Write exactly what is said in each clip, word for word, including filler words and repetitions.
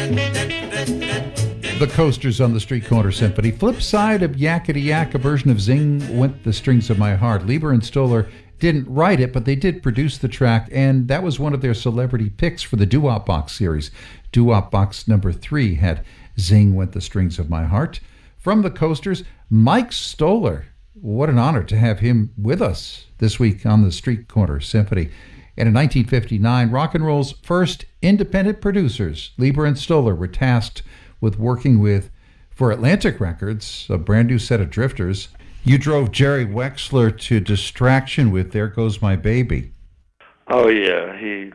The Coasters on the Street Corner Symphony. Flip side of Yakety Yak, a version of Zing Went the Strings of My Heart. Leiber and Stoller didn't write it, but they did produce the track, and that was one of their celebrity picks for the Doo-Wop Box series. Doo-Wop Box number three had Zing Went the Strings of My Heart. From the Coasters, Mike Stoller. What an honor to have him with us this week on the Street Corner Symphony. And in nineteen fifty-nine, rock and roll's first independent producers, Leiber and Stoller, were tasked with working with, for Atlantic Records, a brand new set of Drifters. You drove Jerry Wexler to distraction with There Goes My Baby. Oh, yeah, he...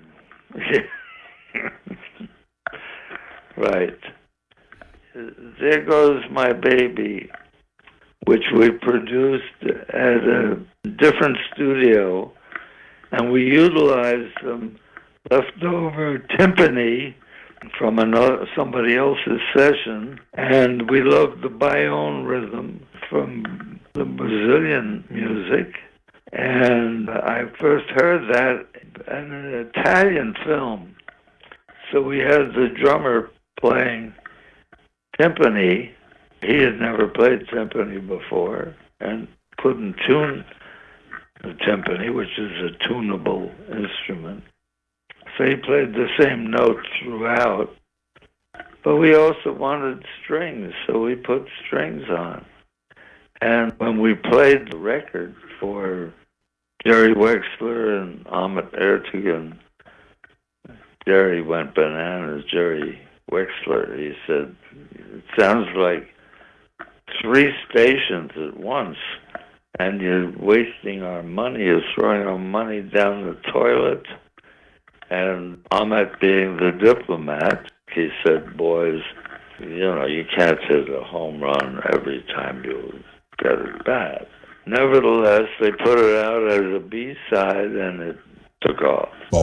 right. There Goes My Baby, which we produced at a different studio, and we utilized some leftover timpani from another, somebody else's session, and we loved the Bayonne rhythm from the Brazilian music, and I first heard that in an Italian film. So we had the drummer playing timpani. He had never played timpani before and couldn't tune the timpani, which is a tunable instrument. So he played the same notes throughout. But we also wanted strings, so we put strings on. And when we played the record for Jerry Wexler and Ahmet Ertegun, Jerry went bananas. Jerry Wexler, he said, it sounds like three stations at once, and you're wasting our money, you're throwing our money down the toilet. And Ahmet, being the diplomat, he said, boys, you know, you can't hit a home run every time you get it back. Nevertheless, they put it out as a B-side, and it took off.